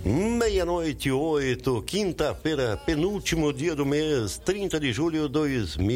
Meia-noite, 8, quinta-feira, penúltimo dia do mês, 30 de julho de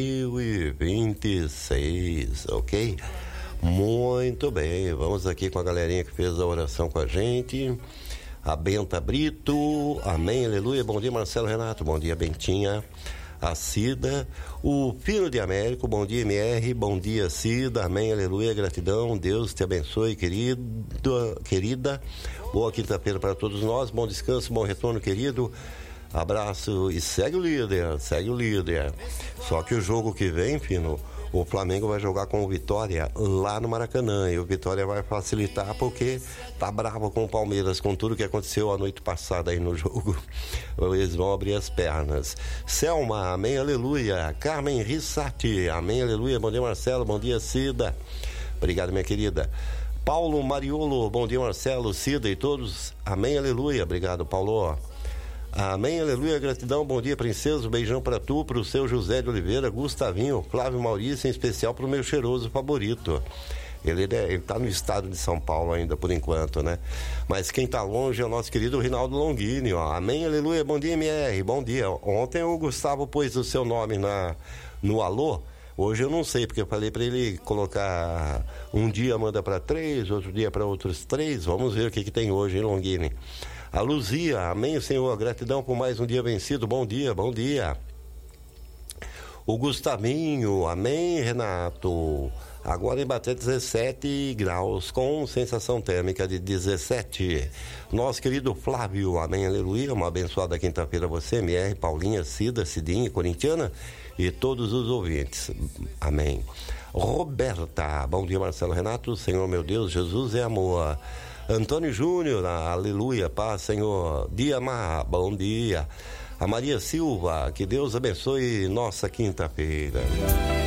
2026, ok? Muito bem, vamos aqui com a galerinha que fez a oração com a gente. A Benta Brito, amém, aleluia, bom dia Marcelo Renato, bom dia Bentinha. A Cida, o Filho de Américo, bom dia MR, bom dia Cida, amém, aleluia, gratidão, Deus te abençoe, querida, boa quinta-feira para todos nós, bom descanso, bom retorno, querido, abraço e segue o líder, só que o jogo que vem, Fino, o Flamengo vai jogar com o Vitória lá no Maracanã e o Vitória vai facilitar porque tá bravo com o Palmeiras, com tudo que aconteceu a noite passada aí no jogo. Eles vão abrir as pernas. Selma, amém, aleluia. Carmen Rissati, amém, aleluia. Bom dia Marcelo, bom dia Cida. Obrigado minha querida. Paulo Mariolo, bom dia Marcelo, Cida e todos, amém, aleluia. Obrigado Paulo. Amém, aleluia, gratidão, bom dia princesa, beijão pra tu, pro seu José de Oliveira, Gustavinho, Flávio Maurício, em especial pro meu cheiroso favorito. Ele tá no estado de São Paulo ainda por enquanto, né? Mas quem tá longe é o nosso querido Rinaldo Longini, ó. Amém, aleluia, bom dia MR, bom dia. Ontem o Gustavo pôs o seu nome no alô. Hoje eu não sei, porque eu falei para ele colocar um dia manda para 3, outro dia para outros 3. Vamos ver o que tem hoje, hein, Longini? A Luzia, amém, Senhor, gratidão por mais um dia vencido, bom dia, bom dia. O Gustavinho, amém, Renato. Agora em Baté 17 graus, com sensação térmica de 17. Nosso querido Flávio, amém, aleluia, uma abençoada quinta-feira a você, MR, Paulinha, Cida, Cidinha, Corintiana e todos os ouvintes, amém. Roberta, bom dia Marcelo Renato, Senhor meu Deus, Jesus é amor. Antônio Júnior, aleluia, paz, Senhor. Diamar, bom dia. A Maria Silva, que Deus abençoe nossa quinta-feira.